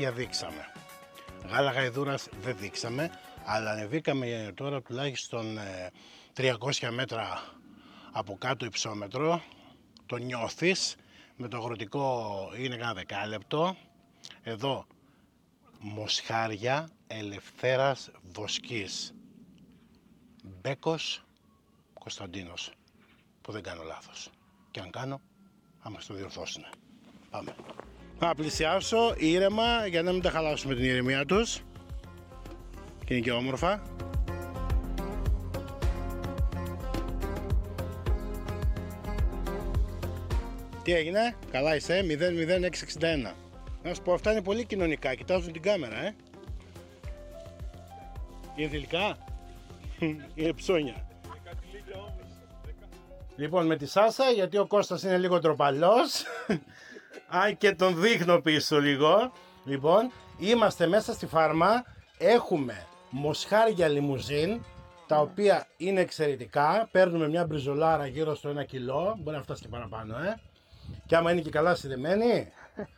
Μαγνήσια δείξαμε. Γάλα γαϊδούρας δεν δείξαμε, αλλά ανεβήκαμε τώρα τουλάχιστον 300 μέτρα από κάτω υψόμετρο. Το νιώθεις, με το αγροτικό είναι κάνα δεκάλεπτο. Εδώ μοσχάρια Ελευθέρας Βοσκής. Μπέκος Κωνσταντίνος, που δεν κάνω λάθος. Και αν κάνω, θα μας το διορθώσουν. Πάμε. Θα πλησιάσω ήρεμα για να μην τα χαλάσουμε την ηρεμία τους. Και είναι και όμορφα. Τι έγινε, καλά είσαι, 00661. Να σου πω, αυτά είναι πολύ κοινωνικά, κοιτάζουν την κάμερα, Είναι θηλυκά, είναι ψώνια. Λοιπόν, με τη Σάσα, γιατί ο Κώστας είναι λίγο τροπαλός. Α, και τον δείχνω πίσω λίγο. Λοιπόν, είμαστε μέσα στη φάρμα. Έχουμε μοσχάρια λιμουζίν, τα οποία είναι εξαιρετικά. Παίρνουμε μια μπριζολάρα γύρω στο 1 κιλό. Μπορεί να φτάσει και παραπάνω, Και άμα είναι και καλά συνδεμένη,